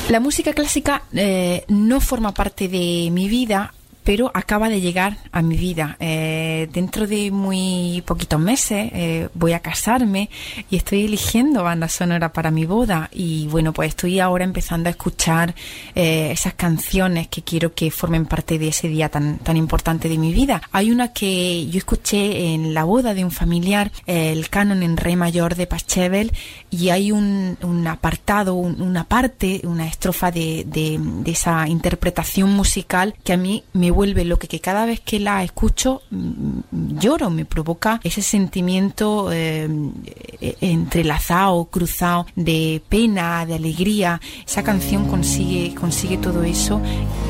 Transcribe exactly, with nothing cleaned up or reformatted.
La música clásica eh, no forma parte de mi vida, pero acaba de llegar a mi vida. Eh, dentro de muy poquitos meses eh, voy a casarme y estoy eligiendo banda sonora para mi boda. Y bueno, pues estoy ahora empezando a escuchar eh, esas canciones que quiero que formen parte de ese día tan, tan importante de mi vida. Hay una que yo escuché en la boda de un familiar, eh, el canon en re mayor de Pachelbel, y hay un, un apartado, un, una parte, una estrofa de, de, de esa interpretación musical que a mí me vuelve loca, que cada vez que la escucho mmm, lloro, me provoca ese sentimiento eh, entrelazado, cruzado, de pena, de alegría. Esa canción consigue, consigue todo eso